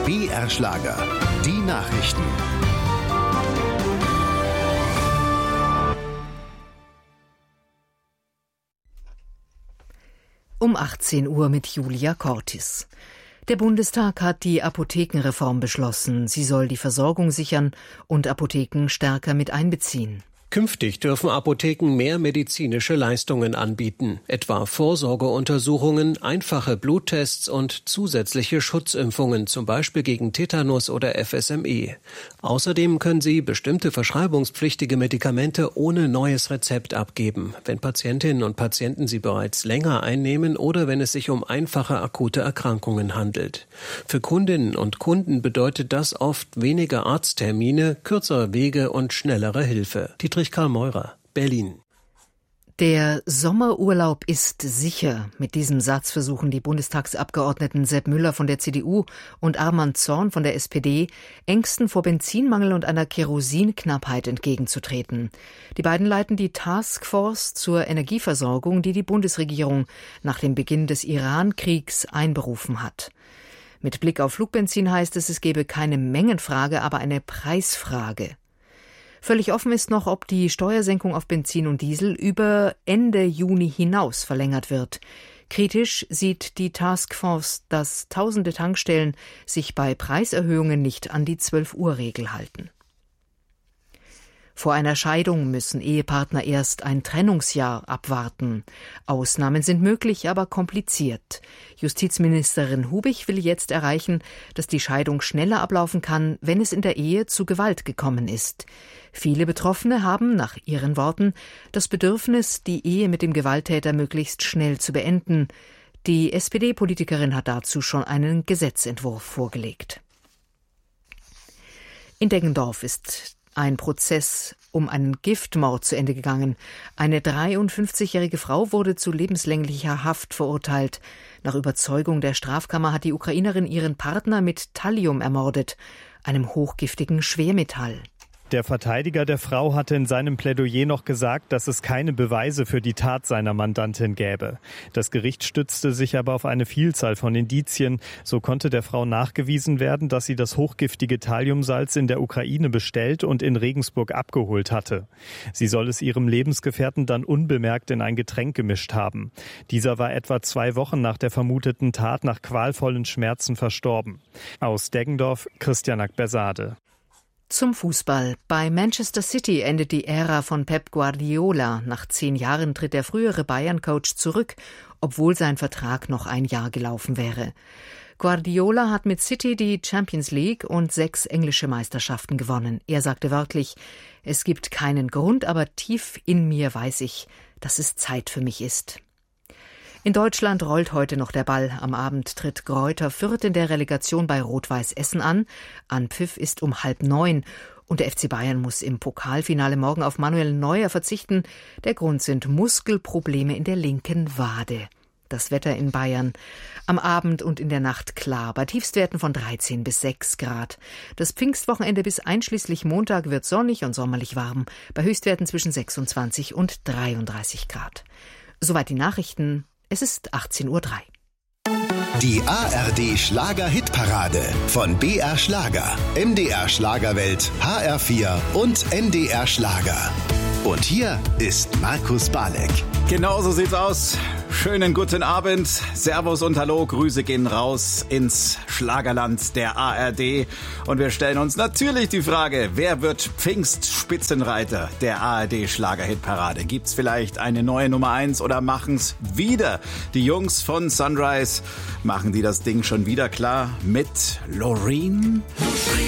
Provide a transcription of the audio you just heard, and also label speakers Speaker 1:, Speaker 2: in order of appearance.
Speaker 1: BR Schlager. Die Nachrichten.
Speaker 2: Um 18 Uhr mit Julia Cortis. Der Bundestag hat die Apothekenreform beschlossen. Sie soll die Versorgung sichern und Apotheken stärker mit einbeziehen.
Speaker 3: Künftig dürfen Apotheken mehr medizinische Leistungen anbieten, etwa Vorsorgeuntersuchungen, einfache Bluttests und zusätzliche Schutzimpfungen, zum Beispiel gegen Tetanus oder FSME. Außerdem können sie bestimmte verschreibungspflichtige Medikamente ohne neues Rezept abgeben, wenn Patientinnen und Patienten sie bereits länger einnehmen oder wenn es sich um einfache akute Erkrankungen handelt. Für Kundinnen und Kunden bedeutet das oft weniger Arzttermine, kürzere Wege und schnellere Hilfe. Karl Meurer, Berlin.
Speaker 2: Der Sommerurlaub ist sicher. Mit diesem Satz versuchen die Bundestagsabgeordneten Sepp Müller von der CDU und Arman Zorn von der SPD, Ängsten vor Benzinmangel und einer Kerosinknappheit entgegenzutreten. Die beiden leiten die Taskforce zur Energieversorgung, die die Bundesregierung nach dem Beginn des Iran-Kriegs einberufen hat. Mit Blick auf Flugbenzin heißt es gebe keine Mengenfrage, aber eine Preisfrage. Völlig offen ist noch, ob die Steuersenkung auf Benzin und Diesel über Ende Juni hinaus verlängert wird. Kritisch sieht die Taskforce, dass tausende Tankstellen sich bei Preiserhöhungen nicht an die 12-Uhr-Regel halten. Vor einer Scheidung müssen Ehepartner erst ein Trennungsjahr abwarten. Ausnahmen sind möglich, aber kompliziert. Justizministerin Hubich will jetzt erreichen, dass die Scheidung schneller ablaufen kann, wenn es in der Ehe zu Gewalt gekommen ist. Viele Betroffene haben, nach ihren Worten, das Bedürfnis, die Ehe mit dem Gewalttäter möglichst schnell zu beenden. Die SPD-Politikerin hat dazu schon einen Gesetzentwurf vorgelegt. In Deggendorf ist ein Prozess um einen Giftmord zu Ende gegangen. Eine 53-jährige Frau wurde zu lebenslänglicher Haft verurteilt. Nach Überzeugung der Strafkammer hat die Ukrainerin ihren Partner mit Thallium ermordet, einem hochgiftigen Schwermetall.
Speaker 4: Der Verteidiger der Frau hatte in seinem Plädoyer noch gesagt, dass es keine Beweise für die Tat seiner Mandantin gäbe. Das Gericht stützte sich aber auf eine Vielzahl von Indizien. So konnte der Frau nachgewiesen werden, dass sie das hochgiftige Thalliumsalz in der Ukraine bestellt und in Regensburg abgeholt hatte. Sie soll es ihrem Lebensgefährten dann unbemerkt in ein Getränk gemischt haben. Dieser war etwa 2 Wochen nach der vermuteten Tat nach qualvollen Schmerzen verstorben. Aus Deggendorf, Christian Akbersade.
Speaker 2: Zum Fußball. Bei Manchester City endet die Ära von Pep Guardiola. Nach 10 Jahren tritt der frühere Bayern-Coach zurück, obwohl sein Vertrag noch ein Jahr gelaufen wäre. Guardiola hat mit City die Champions League und 6 englische Meisterschaften gewonnen. Er sagte wörtlich: Es gibt keinen Grund, aber tief in mir weiß ich, dass es Zeit für mich ist. In Deutschland rollt heute noch der Ball. Am Abend tritt Greuther Fürth in der Relegation bei Rot-Weiß Essen an. Anpfiff ist um 8:30 und der FC Bayern muss im Pokalfinale morgen auf Manuel Neuer verzichten. Der Grund sind Muskelprobleme in der linken Wade. Das Wetter in Bayern. Am Abend und in der Nacht klar, bei Tiefstwerten von 13 bis 6 Grad. Das Pfingstwochenende bis einschließlich Montag wird sonnig und sommerlich warm, bei Höchstwerten zwischen 26 und 33 Grad. Soweit die Nachrichten. Es ist 18:03 Uhr.
Speaker 1: Die ARD Schlager-Hitparade von BR Schlager, MDR Schlagerwelt, HR4 und NDR Schlager. Und hier ist Markus Balek.
Speaker 5: Genau so sieht's aus. Schönen guten Abend, Servus und Hallo, Grüße gehen raus ins Schlagerland der ARD. Und wir stellen uns natürlich die Frage, wer wird Pfingstspitzenreiter der ARD Schlager-Hitparade? Gibt's vielleicht eine neue Nummer 1 oder machen's wieder die Jungs von Sunrise? Machen die das Ding schon wieder klar mit Loreen?